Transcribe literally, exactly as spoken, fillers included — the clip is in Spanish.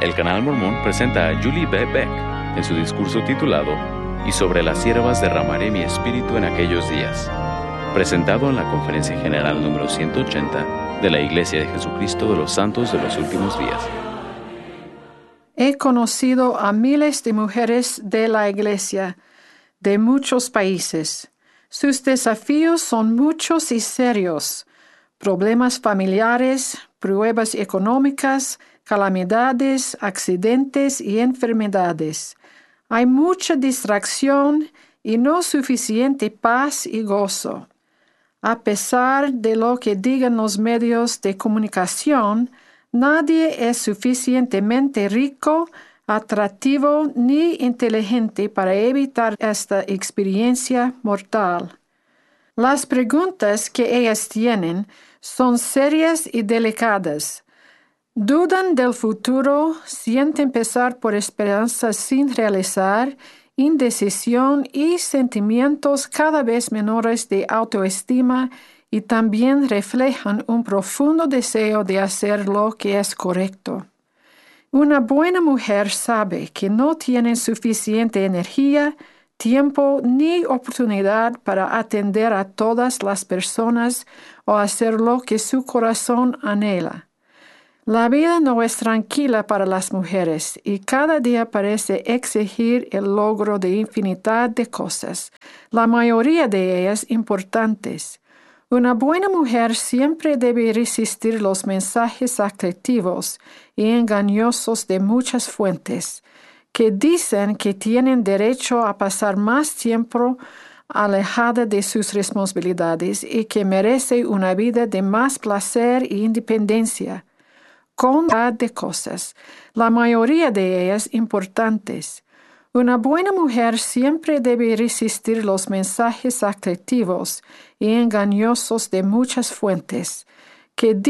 El Canal Mormón presenta a Julie B. Beck en su discurso titulado "Y sobre las siervas derramaré mi espíritu en aquellos días", presentado en la Conferencia General número ciento ochenta de la Iglesia de Jesucristo de los Santos de los Últimos Días. He conocido a miles de mujeres de la Iglesia de muchos países. Sus desafíos son muchos y serios: problemas familiares, pruebas económicas, calamidades, accidentes y enfermedades. Hay mucha distracción y no suficiente paz y gozo. A pesar de lo que digan los medios de comunicación, nadie es suficientemente rico, atractivo ni inteligente para evitar esta experiencia mortal. Las preguntas que ellas tienen son serias y delicadas. Dudan del futuro, sienten pesar por esperanzas sin realizar, indecisión y sentimientos cada vez menores de autoestima, y también reflejan un profundo deseo de hacer lo que es correcto. Una buena mujer sabe que no tiene suficiente energía, tiempo ni oportunidad para atender a todas las personas o hacer lo que su corazón anhela. La vida no es tranquila para las mujeres y cada día parece exigir el logro de infinidad de cosas, la mayoría de ellas importantes. Una buena mujer siempre debe resistir los mensajes atractivos y engañosos de muchas fuentes, que dicen que tienen derecho a pasar más tiempo alejada de sus responsabilidades y que merece una vida de más placer e independencia, con de cosas, la mayoría de ellas importantes. Una buena mujer siempre debe resistir los mensajes atractivos y engañosos de muchas fuentes, que